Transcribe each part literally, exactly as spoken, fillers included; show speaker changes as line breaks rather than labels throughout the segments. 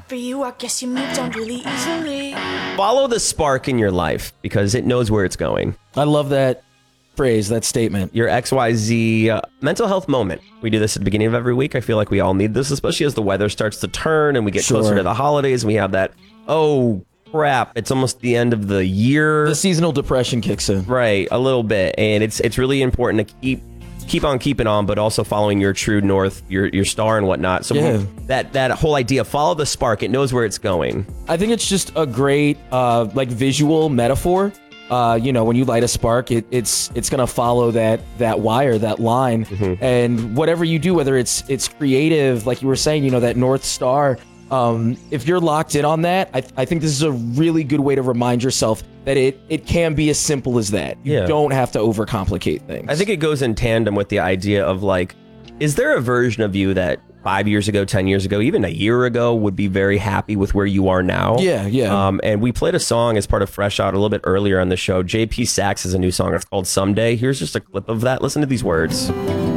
for you. I guess you moved on really easily.
Follow the spark in your life because it knows where it's going.
I love that phrase, that statement.
Your X Y Z uh, mental health moment. We do this at the beginning of every week. I feel like we all need this, especially as the weather starts to turn and we get
Sure.
closer to the holidays and we have that, oh, crap, it's almost the end of the year.
The seasonal depression kicks in.
Right, a little bit. And it's it's really important to keep keep on keeping on, but also following your true north, your your star and whatnot. So
Yeah.
that that whole idea, follow the spark, it knows where it's going.
I think it's just a great uh, like visual metaphor. Uh, you know, when you light a spark, it, it's it's gonna follow that that wire, that line,
Mm-hmm.
and whatever you do, whether it's it's creative, like you were saying, you know, that North Star. Um, if you're locked in on that, I, I think this is a really good way to remind yourself that it it can be as simple as that. You
Yeah.
don't have to overcomplicate things.
I think it goes in tandem with the idea of like, is there a version of you that five years ago, ten years ago, even a year ago would be very happy with where you are now?
Yeah, yeah.
Um, and we played a song as part of Fresh Out a little bit earlier on the show. J P Saxe has a new song. It's called Someday. Here's just a clip of that. Listen to these words.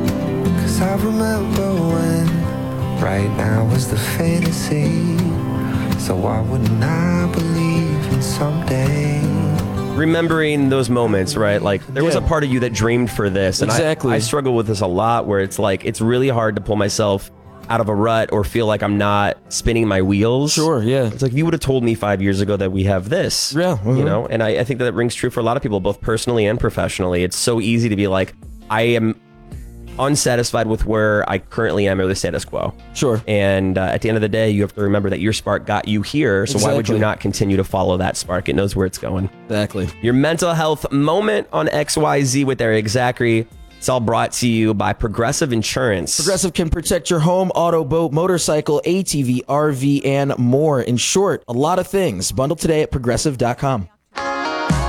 Cause I remember when right now is the fantasy. So why wouldn't I believe in someday?
Remembering those moments, right? Like there was
Yeah.
a part of you that dreamed for this. And I-
Exactly.
I, struggle with this a lot where it's like, it's really hard to pull myself out of a rut or feel like I'm not spinning my wheels.
Sure, yeah.
It's like if you would have told me five years ago that we have this,
Yeah, mhm.
you know, and I, I think that rings true for a lot of people, both personally and professionally. It's so easy to be like, I am unsatisfied with where I currently am or the status quo.
Sure.
And uh, at the end of the day, you have to remember that your spark got you here. So why would you
Exactly.
not continue to follow that spark? It knows where it's going.
Exactly.
Your mental health moment on X Y Z with Eric Zachary. It's all brought to you by Progressive Insurance.
Progressive can protect your home, auto, boat, motorcycle, A T V, R V, and more. In short, a lot of things. Bundle today at progressive dot com.